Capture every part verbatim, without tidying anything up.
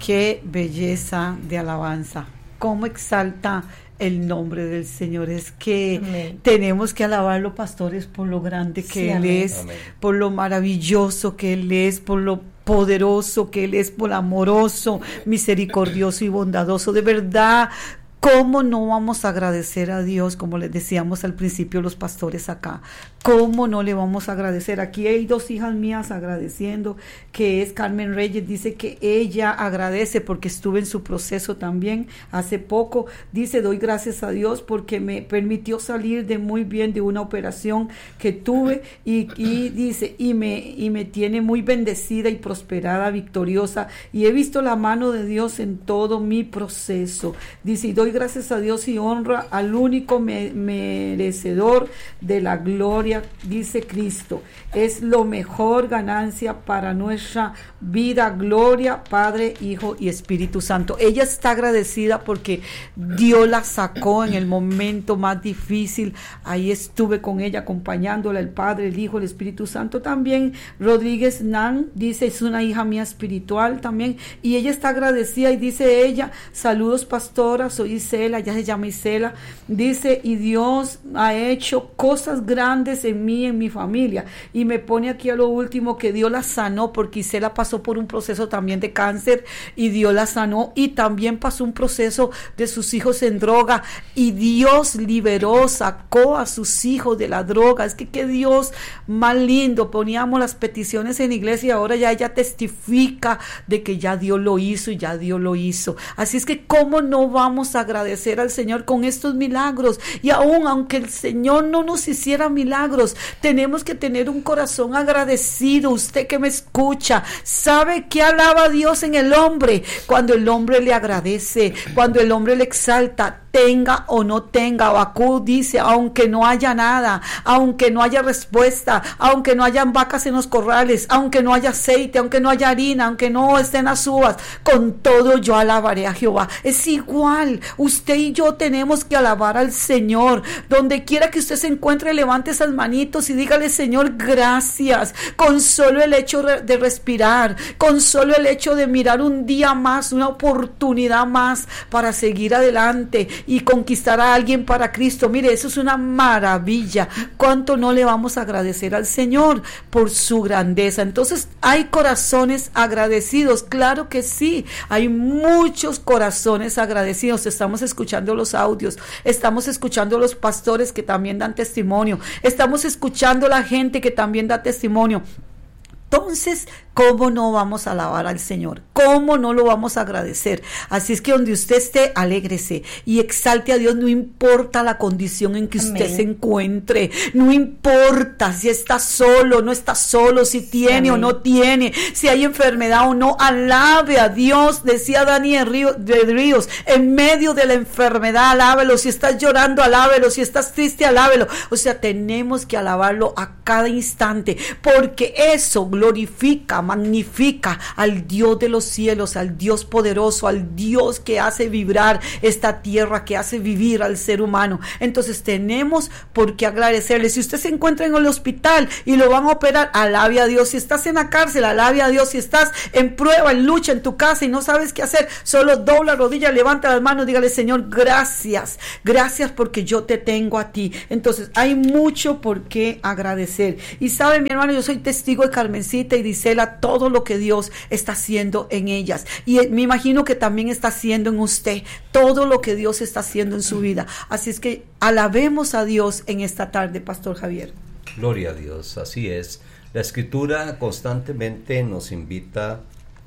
qué belleza de alabanza, cómo exalta el nombre del Señor. Es que amén. Tenemos que alabarlo, pastores, por lo grande que sí, Él amén. Es, amén. Por lo maravilloso que Él es, por lo poderoso que Él es, por amoroso, misericordioso y bondadoso. De verdad, ¿cómo no vamos a agradecer a Dios? Como les decíamos al principio los pastores acá, ¿cómo no le vamos a agradecer? Aquí hay dos hijas mías agradeciendo, que es Carmen Reyes, dice que ella agradece porque estuve en su proceso también hace poco. Dice, doy gracias a Dios porque me permitió salir de muy bien de una operación que tuve y, y dice, y me, y me tiene muy bendecida y prosperada, victoriosa, y he visto la mano de Dios en todo mi proceso. Dice, y doy gracias a Dios y honra al único me, merecedor de la gloria, dice Cristo. Es lo mejor ganancia para nuestra vida, gloria, Padre, Hijo y Espíritu Santo. Ella está agradecida porque Dios la sacó en el momento más difícil. Ahí estuve con ella acompañándola, el Padre, el Hijo, el Espíritu Santo. También Rodríguez Nan dice, es una hija mía espiritual también, y ella está agradecida y dice ella, saludos pastora, soy Isela, ya se llama Isela, dice, y Dios ha hecho cosas grandes en mí, en mi familia, y me pone aquí a lo último que Dios la sanó, porque Isela pasó por un proceso también de cáncer, y Dios la sanó, y también pasó un proceso de sus hijos en droga, y Dios liberó, sacó a sus hijos de la droga. Es que qué Dios más lindo. Poníamos las peticiones en iglesia y ahora ya ella testifica de que ya Dios lo hizo y ya Dios lo hizo. Así es que cómo no vamos a agradecer al Señor con estos milagros. Y aún aunque el Señor no nos hiciera milagros, tenemos que tener un corazón agradecido. Usted que me escucha, ¿sabe qué alaba a Dios en el hombre? Cuando el hombre le agradece, cuando el hombre le exalta, tenga o no tenga. Habacuc dice, aunque no haya nada, aunque no haya respuesta, aunque no hayan vacas en los corrales, aunque no haya aceite, aunque no haya harina, aunque no estén las uvas, con todo yo alabaré a Jehová. Es igual, usted y yo tenemos que alabar al Señor. Donde quiera que usted se encuentre, levante esas manitos y dígale, Señor, gracias, con solo el hecho de respirar, con solo el hecho de mirar un día más, una oportunidad más para seguir adelante y conquistar a alguien para Cristo. Mire, eso es una maravilla. ¿Cuánto no le vamos a agradecer al Señor por su grandeza? Entonces, ¿hay corazones agradecidos? Claro que sí, hay muchos corazones agradecidos. Estamos escuchando los audios, estamos escuchando los pastores que también dan testimonio, estamos escuchando la gente que también da testimonio. Entonces, ¿cómo no vamos a alabar al Señor? ¿Cómo no lo vamos a agradecer? Así es que donde usted esté, alégrese y exalte a Dios, no importa la condición en que usted Amén. Se encuentre, no importa si está solo, no está solo, si tiene Amén. O no tiene, si hay enfermedad o no, alabe a Dios. Decía Dani de Ríos, en medio de la enfermedad, alábelo. Si estás llorando, alábelo. Si estás triste, alábelo. O sea, tenemos que alabarlo a cada instante, porque eso glorifica, magnifica al Dios de los cielos, al Dios poderoso, al Dios que hace vibrar esta tierra, que hace vivir al ser humano. Entonces tenemos por qué agradecerle. Si usted se encuentra en el hospital y lo van a operar, alabe a Dios. Si estás en la cárcel, alabe a Dios. Si estás en prueba, en lucha en tu casa y no sabes qué hacer, solo dobla rodillas, levanta las manos, dígale, Señor, gracias, gracias porque yo te tengo a ti. Entonces hay mucho por qué agradecer. Y sabe, mi hermano, yo soy testigo de Carmencita y Disela, todo lo que Dios está haciendo en ellas, y me imagino que también está haciendo en usted, todo lo que Dios está haciendo en su vida. Así es que alabemos a Dios en esta tarde, Pastor Javier. Gloria a Dios, así es. La Escritura constantemente nos invita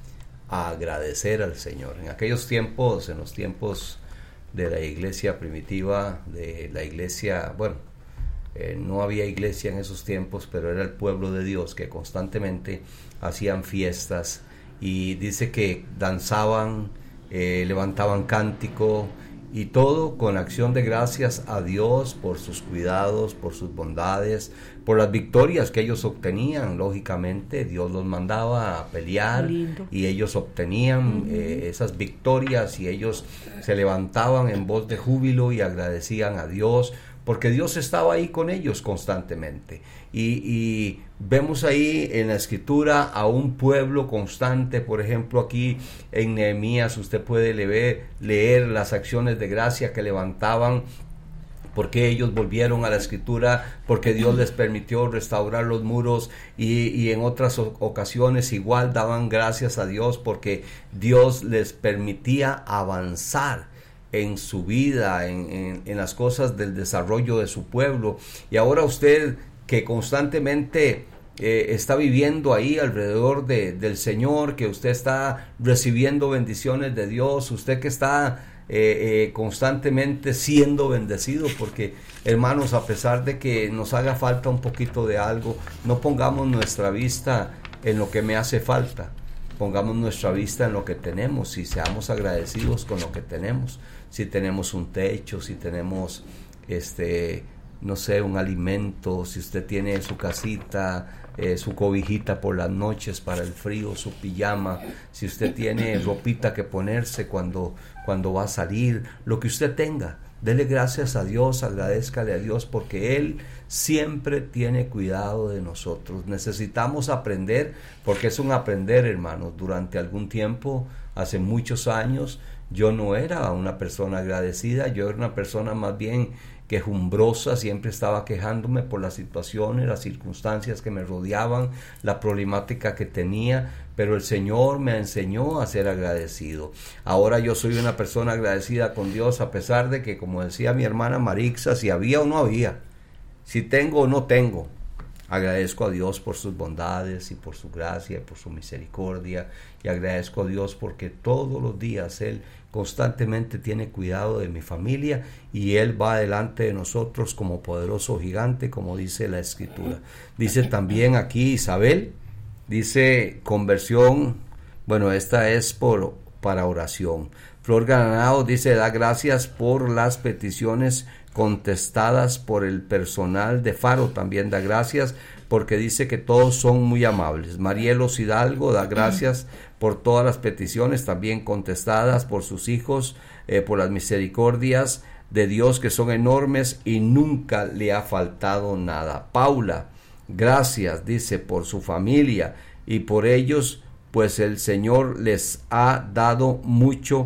a agradecer al Señor. En aquellos tiempos, en los tiempos de la iglesia primitiva, de la iglesia, bueno, Eh, no había iglesia en esos tiempos, pero era el pueblo de Dios que constantemente hacían fiestas, y dice que danzaban, eh, levantaban cántico y todo con acción de gracias a Dios por sus cuidados, por sus bondades, por las victorias que ellos obtenían. Lógicamente Dios los mandaba a pelear Lindo. Y ellos obtenían uh-huh. eh, esas victorias, y ellos se levantaban en voz de júbilo y agradecían a Dios porque Dios estaba ahí con ellos constantemente. Y, y vemos ahí en la escritura a un pueblo constante. Por ejemplo, aquí en Nehemías usted puede leer, leer las acciones de gracia que levantaban, porque ellos volvieron a la escritura, porque Dios les permitió restaurar los muros, y, y en otras ocasiones igual daban gracias a Dios porque Dios les permitía avanzar en su vida, en, en, en las cosas del desarrollo de su pueblo. Y ahora usted que constantemente eh, está viviendo ahí alrededor de, del Señor, que usted está recibiendo bendiciones de Dios, usted que está Eh, eh, constantemente siendo bendecido, porque hermanos, a pesar de que nos haga falta un poquito de algo, no pongamos nuestra vista en lo que me hace falta, pongamos nuestra vista en lo que tenemos y seamos agradecidos con lo que tenemos. Si tenemos un techo, si tenemos este no sé, un alimento, si usted tiene su casita, eh, su cobijita por las noches para el frío, su pijama, si usted tiene ropita que ponerse cuando, cuando va a salir, lo que usted tenga, dele gracias a Dios, agradézcale a Dios, porque Él siempre tiene cuidado de nosotros. Necesitamos aprender, porque es un aprender, hermanos. Durante algún tiempo, hace muchos años, yo no era una persona agradecida, yo era una persona más bien quejumbrosa, siempre estaba quejándome por las situaciones, las circunstancias que me rodeaban, la problemática que tenía, pero el Señor me enseñó a ser agradecido. Ahora yo soy una persona agradecida con Dios, a pesar de que, como decía mi hermana Marixa, si había o no había, si tengo o no tengo, agradezco a Dios por sus bondades y por su gracia y por su misericordia, y agradezco a Dios porque todos los días Él constantemente tiene cuidado de mi familia, y Él va delante de nosotros como poderoso gigante, como dice la Escritura. Dice también aquí Isabel, dice conversión, bueno, esta es por para oración. Flor Granado dice, da gracias por las peticiones contestadas por el personal de Faro, también da gracias porque dice que todos son muy amables. Marielos Hidalgo da gracias por todas las peticiones también contestadas por sus hijos, eh, por las misericordias de Dios que son enormes y nunca le ha faltado nada. Paula, gracias, dice, por su familia y por ellos, pues el Señor les ha dado mucho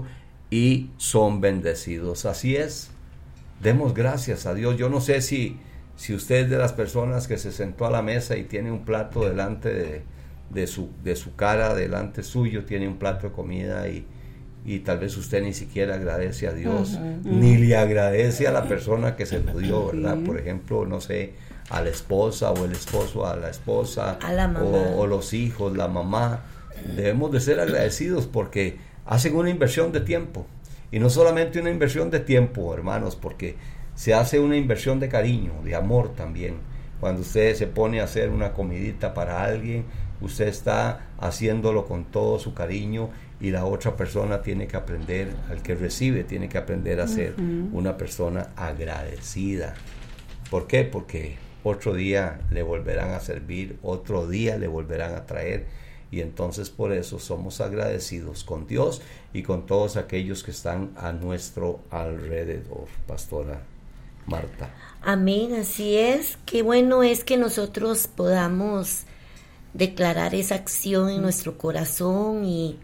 y son bendecidos. Así es, demos gracias a Dios. Yo no sé si, si usted es de las personas que se sentó a la mesa y tiene un plato delante de, de, su, de su cara, delante suyo, tiene un plato de comida y, y tal vez usted ni siquiera agradece a Dios, uh-huh. ni le agradece a la persona que se lo dio, ¿verdad? Uh-huh. Por ejemplo, no sé, a la esposa o el esposo a la esposa, a la mamá. O, o los hijos, la mamá. Debemos de ser agradecidos porque hacen una inversión de tiempo, y no solamente una inversión de tiempo, hermanos, porque se hace una inversión de cariño, de amor también. Cuando usted se pone a hacer una comidita para alguien, usted está haciéndolo con todo su cariño, y la otra persona tiene que aprender, al que recibe tiene que aprender a ser uh-huh. una persona agradecida. ¿Por qué? Porque otro día le volverán a servir, otro día le volverán a traer. Y entonces por eso somos agradecidos con Dios y con todos aquellos que están a nuestro alrededor. Pastora Marta. Amén, así es. Qué bueno es que nosotros podamos declarar esa acción en nuestro corazón, y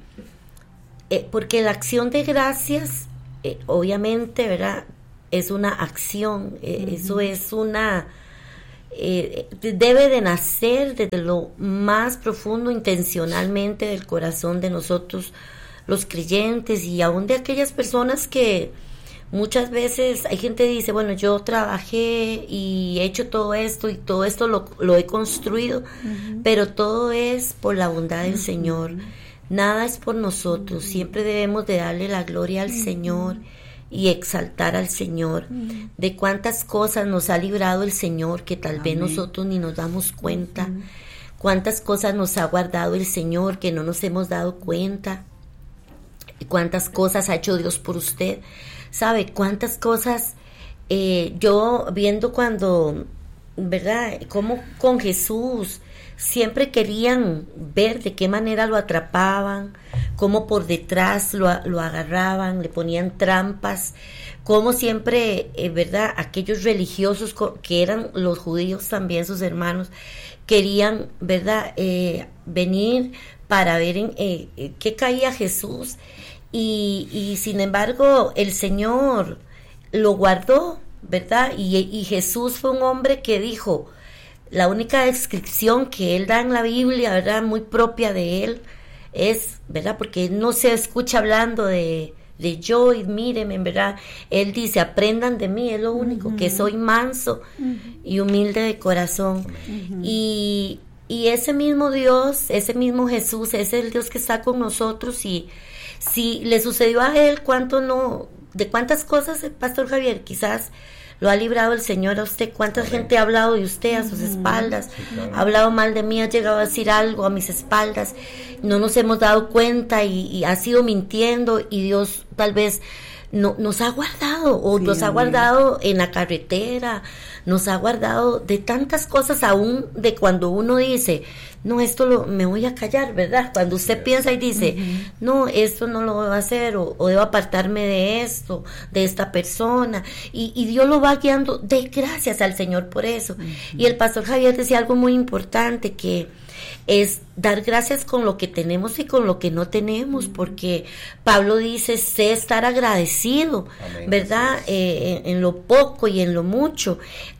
eh, porque la acción de gracias, eh, obviamente, ¿verdad? Es una acción, eh, uh-huh. eso es una... Eh, debe de nacer desde lo más profundo, intencionalmente, del corazón de nosotros los creyentes, y aún de aquellas personas que muchas veces hay gente que dice, bueno, yo trabajé y he hecho todo esto y todo esto lo, lo he construido, uh-huh. pero todo es por la bondad del uh-huh. Señor, nada es por nosotros, uh-huh. siempre debemos de darle la gloria al uh-huh. Señor y exaltar al Señor, uh-huh. de cuántas cosas nos ha librado el Señor que tal Amén. Vez nosotros ni nos damos cuenta, uh-huh. cuántas cosas nos ha guardado el Señor que no nos hemos dado cuenta, cuántas cosas ha hecho Dios por usted, sabe, cuántas cosas, eh, yo viendo cuando, ¿verdad?, cómo con Jesús, siempre querían ver de qué manera lo atrapaban, cómo por detrás lo, lo agarraban, le ponían trampas, cómo siempre, eh, ¿verdad? Aquellos religiosos que eran los judíos también, sus hermanos, querían, ¿verdad? Eh, venir para ver en eh, qué caía Jesús, y, y sin embargo el Señor lo guardó, ¿verdad? Y, y Jesús fue un hombre que dijo, la única descripción que él da en la Biblia, ¿verdad?, muy propia de él, es, ¿verdad?, porque él no se escucha hablando de, de yo y míreme, ¿verdad? Él dice, aprendan de mí, es lo único, uh-huh. que soy manso uh-huh. y humilde de corazón. Uh-huh. Y, y ese mismo Dios, ese mismo Jesús, es el Dios que está con nosotros, y si le sucedió a él, ¿cuánto no, de cuántas cosas, el Pastor Javier, quizás lo ha librado el Señor a usted? ¿Cuánta Amén. Gente ha hablado de usted a sus espaldas? Sí, claro. Ha hablado mal de mí, ha llegado a decir algo a mis espaldas. No nos hemos dado cuenta y, y ha sido mintiendo, y Dios tal vez no, nos ha guardado, o sí, nos ha amén. Guardado en la carretera, nos ha guardado de tantas cosas, aún de cuando uno dice, no, esto lo, me voy a callar, ¿verdad? Cuando usted sí. piensa y dice, uh-huh. no, esto no lo debo hacer, o, o debo apartarme de esto, de esta persona, y, y Dios lo va guiando. De gracias al Señor por eso. Uh-huh. Y el Pastor Javier decía algo muy importante, que es dar gracias con lo que tenemos y con lo que no tenemos, uh-huh. porque Pablo dice, sé estar agradecido, Amén. ¿Verdad? Eh, en, en lo poco y en lo mucho.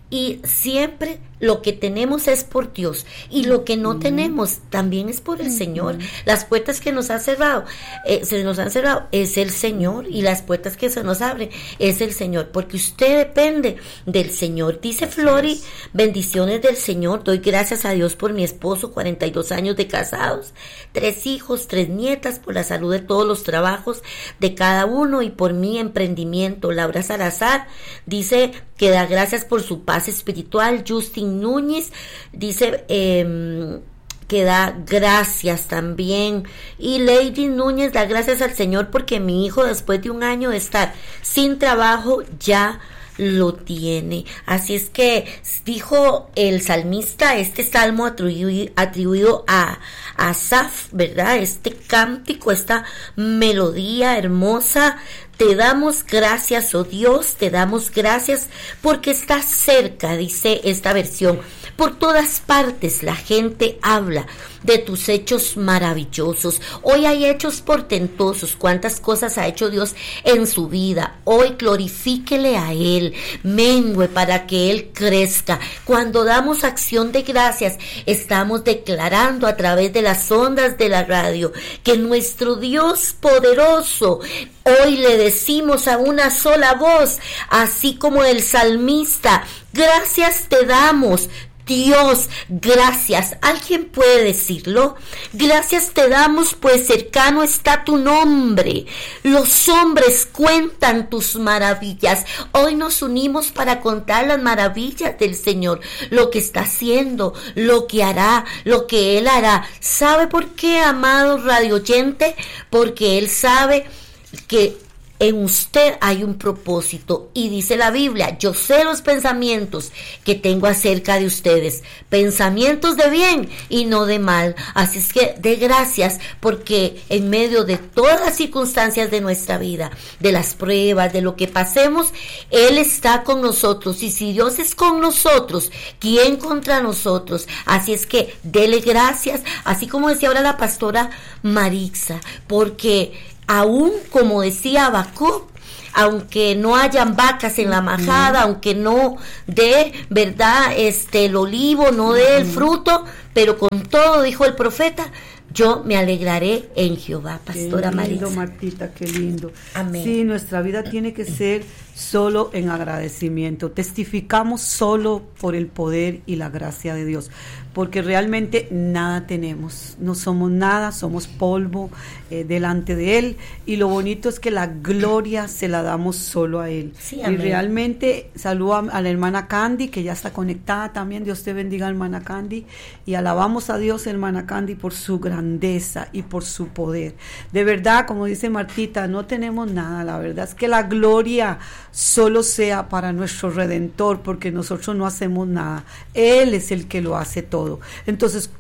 Y siempre lo que tenemos es por Dios, y lo que no uh-huh. tenemos también es por el uh-huh. Señor. Las puertas que nos ha cerrado, eh, se nos han cerrado, es el Señor, y las puertas que se nos abren es el Señor, porque usted depende del Señor. Dice Así Flori, es. Bendiciones del Señor, doy gracias a Dios por mi esposo, cuarenta y dos años de casados, tres hijos, tres nietas, por la salud de todos los trabajos de cada uno, y por mi emprendimiento. Laura Salazar dice que da gracias por su paz espiritual. Justin Núñez dice eh, que da gracias también, y Lady Núñez da gracias al Señor porque mi hijo, después de un año de estar sin trabajo, ya lo tiene. Así es que dijo el salmista, este salmo atribuido, atribuido a, a Asaf, ¿verdad? Este cántico, esta melodía hermosa. Te damos gracias, oh Dios, te damos gracias porque estás cerca, dice esta versión. Por todas partes la gente habla de tus hechos maravillosos. Hoy hay hechos portentosos. Cuántas cosas ha hecho Dios en su vida. Hoy glorifíquele a Él, mengue para que Él crezca. Cuando damos acción de gracias, estamos declarando a través de las ondas de la radio que nuestro Dios poderoso, hoy le decimos a una sola voz, así como el salmista, gracias te damos, Dios, gracias. ¿Alguien puede decirlo? Gracias te damos, pues cercano está tu nombre. Los hombres cuentan tus maravillas. Hoy nos unimos para contar las maravillas del Señor, lo que está haciendo, lo que hará, lo que Él hará. ¿Sabe por qué, amado radio oyente? Porque Él sabe que en usted hay un propósito, y dice la Biblia, yo sé los pensamientos que tengo acerca de ustedes, pensamientos de bien y no de mal. Así es que dé gracias, porque en medio de todas las circunstancias de nuestra vida, de las pruebas, de lo que pasemos, Él está con nosotros, y si Dios es con nosotros, ¿quién contra nosotros? Así es que dele gracias, así como decía ahora la pastora Marixa, porque aún como decía Habacuc, aunque no hayan vacas en la majada, uh-huh. aunque no dé, ¿verdad?, este, el olivo no dé uh-huh. el fruto, pero con todo, dijo el profeta, yo me alegraré en Jehová. Pastora María. Qué lindo, Maritza. Martita, qué lindo. Amén. Sí, nuestra vida tiene que ser solo en agradecimiento. Testificamos solo por el poder y la gracia de Dios, porque realmente nada tenemos, no somos nada, somos polvo eh, delante de Él, y lo bonito es que la gloria se la damos solo a Él. Sí, y realmente saludo a, a la hermana Candy, que ya está conectada también. Dios te bendiga, hermana Candy, y alabamos a Dios, hermana Candy, por su grandeza y por su poder. De verdad, como dice Martita, no tenemos nada, la verdad es que la gloria solo sea para nuestro Redentor, porque nosotros no hacemos nada, Él es el que lo hace todo. Entonces,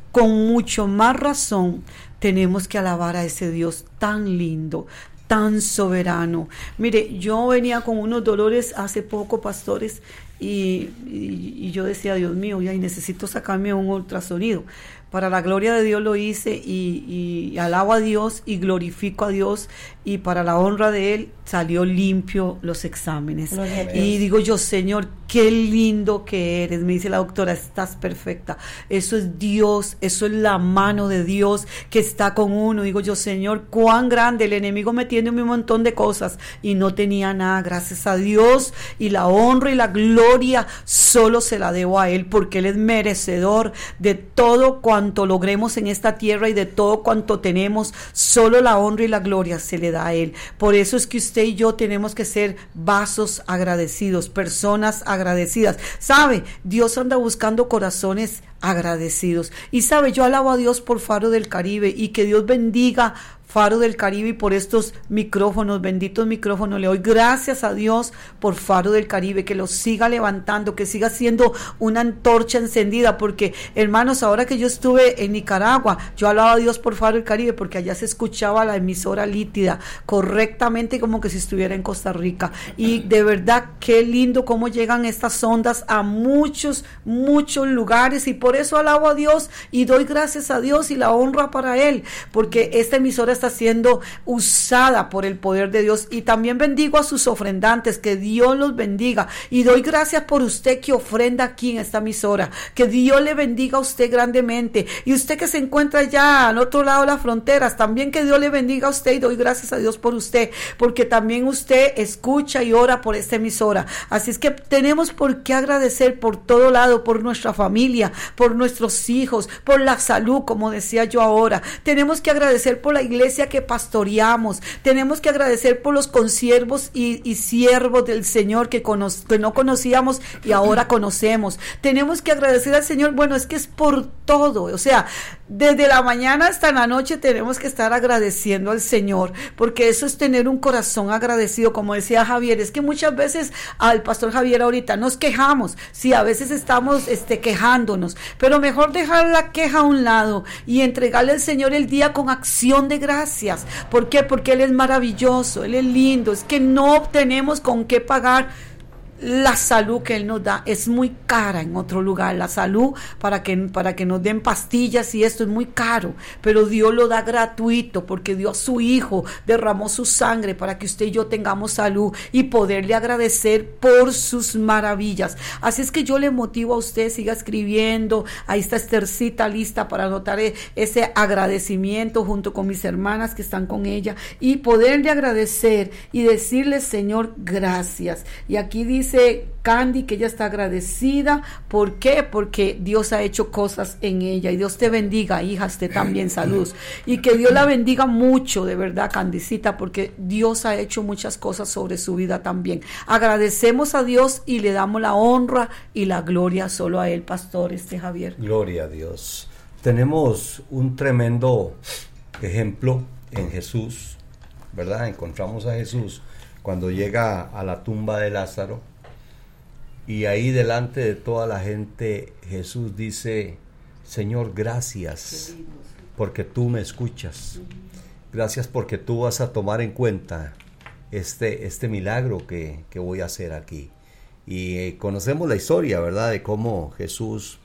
con mucho más razón tenemos que alabar a ese Dios tan lindo, tan soberano. Mire, yo venía con unos dolores hace poco, pastores, y, y, y yo decía, Dios mío, ya necesito sacarme un ultrasonido. Para la gloria de Dios lo hice y, y alabo a Dios y glorifico a Dios, y para la honra de Él salió limpio los exámenes. Y digo yo, Señor, qué lindo que eres. Me dice la doctora, estás perfecta. Eso es Dios, eso es la mano de Dios que está con uno. Digo yo, Señor, cuán grande. El enemigo metiéndome un montón de cosas y no tenía nada. Gracias a Dios, y la honra y la gloria solo se la debo a Él, porque Él es merecedor de todo cuanto logremos en esta tierra y de todo cuanto tenemos. Solo la honra y la gloria se le da a Él. Por eso es que usted y yo tenemos que ser vasos agradecidos, personas agradecidas. ¿Sabe? Dios anda buscando corazones agradecidos. Y sabe, yo alabo a Dios por Faro del Caribe, y que Dios bendiga Faro del Caribe y por estos micrófonos, benditos micrófonos. Le doy gracias a Dios por Faro del Caribe, que lo siga levantando, que siga siendo una antorcha encendida, porque hermanos, ahora que yo estuve en Nicaragua, yo alabo a Dios por Faro del Caribe, porque allá se escuchaba la emisora Lítida correctamente, como que si estuviera en Costa Rica. Y de verdad, qué lindo cómo llegan estas ondas a muchos, muchos lugares, y por eso alabo a Dios y doy gracias a Dios y la honra para Él, porque esta emisora está siendo usada por el poder de Dios. Y también bendigo a sus ofrendantes, que Dios los bendiga, y doy gracias por usted que ofrenda aquí en esta emisora, que Dios le bendiga a usted grandemente, y usted que se encuentra ya al otro lado de las fronteras, también que Dios le bendiga a usted, y doy gracias a Dios por usted, porque también usted escucha y ora por esta emisora. Así es que tenemos por qué agradecer por todo lado, por nuestra familia, por nuestros hijos, por la salud, como decía yo ahora. Tenemos que agradecer por la iglesia que pastoreamos, tenemos que agradecer por los consiervos y, y siervos del Señor que, cono, que no conocíamos y ahora conocemos. Tenemos que agradecer al Señor. Bueno, es que es por todo, o sea, desde la mañana hasta la noche tenemos que estar agradeciendo al Señor, porque eso es tener un corazón agradecido. Como decía Javier, es que muchas veces al pastor Javier ahorita nos quejamos, sí, a veces estamos este, quejándonos, pero mejor dejar la queja a un lado y entregarle al Señor el día con acción de gracias. ¿Por qué? Porque Él es maravilloso, Él es lindo. Es que no tenemos con qué pagar la salud que Él nos da. Es muy cara en otro lugar la salud, para que, para que nos den pastillas y esto es muy caro, pero Dios lo da gratuito, porque dio a su Hijo, derramó su sangre para que usted y yo tengamos salud y poderle agradecer por sus maravillas. Así es que yo le motivo a usted, siga escribiendo. Ahí está Esthercita lista para anotar ese agradecimiento junto con mis hermanas que están con ella, y poderle agradecer y decirle, Señor, gracias. Y aquí dice Dice Candy que ella está agradecida. ¿Por qué? Porque Dios ha hecho cosas en ella. Y Dios te bendiga, hija, usted también, salud. Y que Dios la bendiga mucho, de verdad, Candicita, porque Dios ha hecho muchas cosas sobre su vida también. Agradecemos a Dios y le damos la honra y la gloria solo a Él, pastor este Javier. Gloria a Dios. Tenemos un tremendo ejemplo en Jesús, ¿verdad? Encontramos a Jesús cuando llega a la tumba de Lázaro. Y ahí delante de toda la gente Jesús dice, Señor, gracias porque tú me escuchas. Gracias porque tú vas a tomar en cuenta este, este milagro que, que voy a hacer aquí. Y eh, conocemos la historia, ¿verdad? De cómo Jesús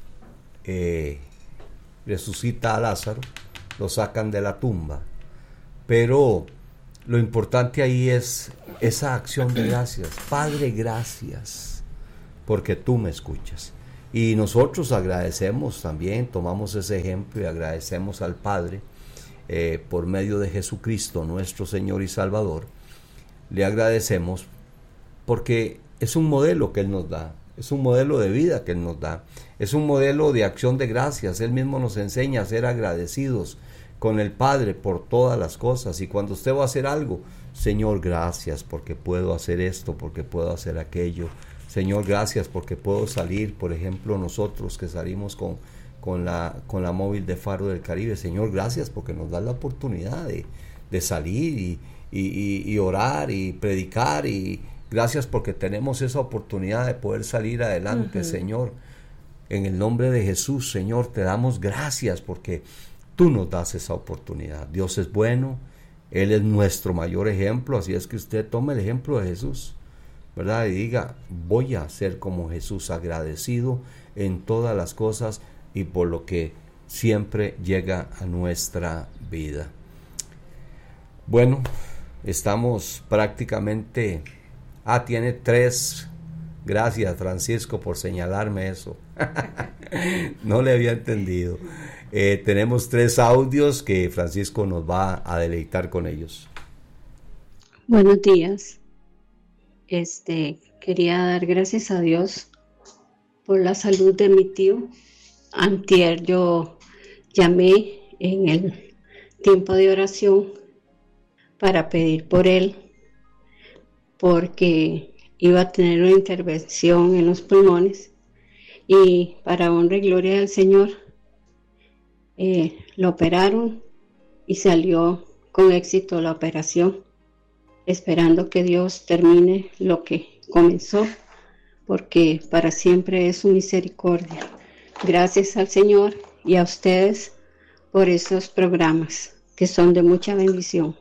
eh, resucita a Lázaro, lo sacan de la tumba. Pero lo importante ahí es esa acción de gracias. Padre, gracias porque tú me escuchas. Y nosotros agradecemos también, tomamos ese ejemplo y agradecemos al Padre eh, por medio de Jesucristo, nuestro Señor y Salvador. Le agradecemos porque es un modelo que Él nos da, es un modelo de vida que Él nos da, es un modelo de acción de gracias. Él mismo nos enseña a ser agradecidos con el Padre por todas las cosas. Y cuando usted va a hacer algo, Señor, gracias porque puedo hacer esto, porque puedo hacer aquello. Señor, gracias porque puedo salir, por ejemplo, nosotros que salimos con, con, la, con la móvil de Faro del Caribe. Señor, gracias porque nos da la oportunidad de, de salir y, y, y, y orar y predicar. Y gracias porque tenemos esa oportunidad de poder salir adelante, uh-huh. Señor. En el nombre de Jesús, Señor, te damos gracias porque tú nos das esa oportunidad. Dios es bueno, Él es nuestro mayor ejemplo, así es que usted tome el ejemplo de Jesús, ¿verdad? Y diga, voy a ser como Jesús, agradecido en todas las cosas y por lo que siempre llega a nuestra vida. Bueno, estamos prácticamente... Ah, tiene tres. Gracias, Francisco, por señalarme eso. No le había entendido. Eh, tenemos tres audios que Francisco nos va a deleitar con ellos. Buenos días. Este, quería dar gracias a Dios por la salud de mi tío. Antier yo llamé en el tiempo de oración para pedir por él, porque iba a tener una intervención en los pulmones y para honra y gloria del Señor eh, lo operaron y salió con éxito la operación, esperando que Dios termine lo que comenzó, porque para siempre es su misericordia. Gracias al Señor y a ustedes por esos programas que son de mucha bendición.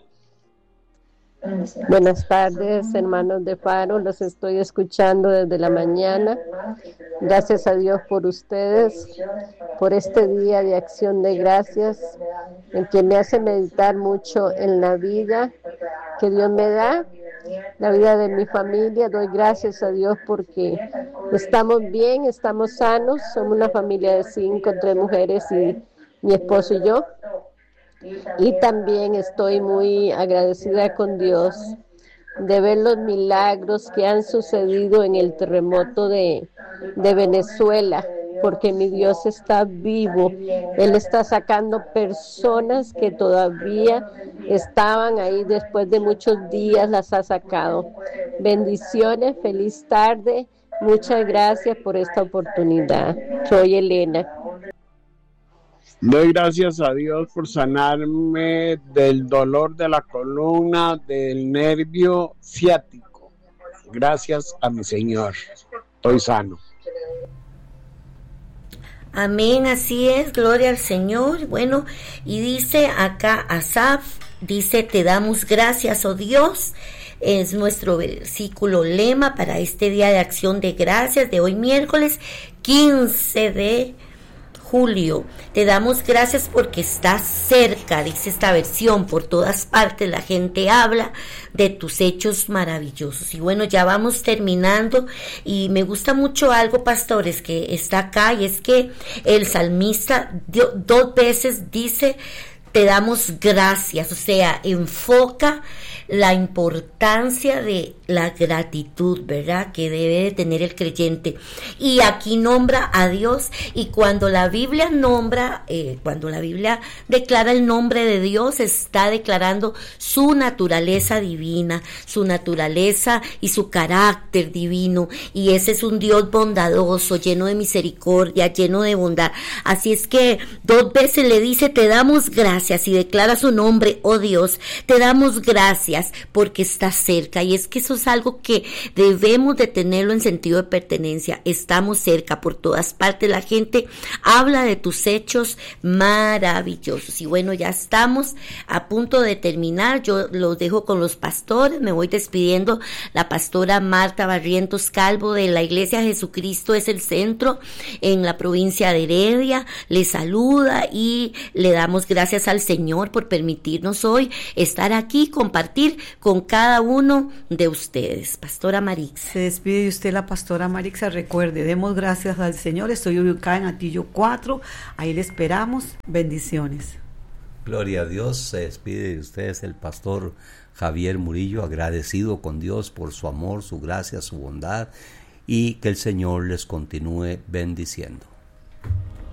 Buenas tardes, hermanos de Faro, los estoy escuchando desde la mañana. Gracias a Dios por ustedes, por este día de acción de gracias, en que me hace meditar mucho en la vida que Dios me da, la vida de mi familia. Doy gracias a Dios porque estamos bien, estamos sanos, somos una familia de cinco, tres mujeres y mi esposo y yo. Y también estoy muy agradecida con Dios de ver los milagros que han sucedido en el terremoto de, de Venezuela, porque mi Dios está vivo. Él está sacando personas que todavía estaban ahí después de muchos días, las ha sacado. Bendiciones, feliz tarde, muchas gracias por esta oportunidad. Soy Elena. Doy gracias a Dios por sanarme del dolor de la columna, del nervio ciático. Gracias a mi Señor. Estoy sano. Amén, así es, gloria al Señor. Bueno, y dice acá Asaf, dice, te damos gracias, oh Dios. Es nuestro versículo lema para este día de acción de gracias de hoy miércoles quince de julio. Te damos gracias porque estás cerca, dice esta versión, por todas partes la gente habla de tus hechos maravillosos. Y bueno, ya vamos terminando y me gusta mucho algo, pastores, que está acá, y es que el salmista dio, dos veces dice, te damos gracias, o sea, enfoca la importancia de la gratitud, ¿verdad?, que debe de tener el creyente. Y aquí nombra a Dios, y cuando la Biblia nombra, eh, cuando la Biblia declara el nombre de Dios, está declarando su naturaleza divina, su naturaleza y su carácter divino, y ese es un Dios bondadoso, lleno de misericordia, lleno de bondad. Así es que dos veces le dice, te damos gracias, y declara su nombre, oh Dios, te damos gracias porque estás cerca. Y es que eso es algo que debemos de tenerlo en sentido de pertenencia. Estamos cerca, por todas partes la gente habla de tus hechos maravillosos. Y bueno, ya estamos a punto de terminar. Yo los dejo con los pastores, me voy despidiendo. La pastora Marta Barrientos Calvo de la Iglesia Jesucristo es el Centro en la provincia de Heredia, le saluda y le damos gracias al Señor por permitirnos hoy estar aquí, compartir con cada uno de ustedes. Pastora Marixa. Se despide de usted la pastora Marixa. Recuerde, demos gracias al Señor. Estoy ubicada en Atillo cuatro, ahí le esperamos. Bendiciones. Gloria a Dios. Se despide de ustedes el pastor Javier Murillo, agradecido con Dios por su amor, su gracia, su bondad, y que el Señor les continúe bendiciendo.